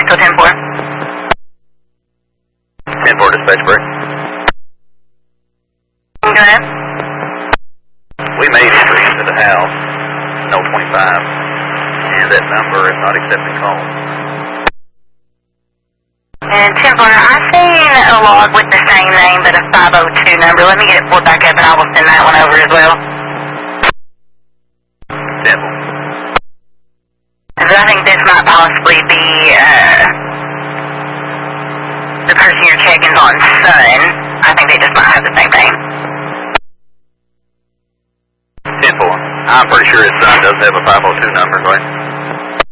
Echo 10-4. 10-4 dispatch break. Go ahead. We made entry into the house, no 25, and that number is not accepting calls. And 10-4, I've seen a log with the same name but a 502 number. Let me get it pulled back up and I will send that one over as well. 10-4. I think this might possibly be the person you're checking on, son. I think they just might have the same name. 10-4. I'm pretty sure his son does have a 502 number, right?